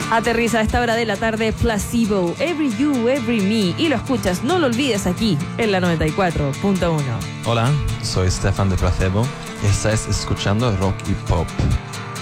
Aterriza a esta hora de la tarde Placebo, Every You, Every Me, y lo escuchas, no lo olvides, aquí en la 94.1. Hola, soy Stefan de Placebo y estás escuchando Rock y Pop.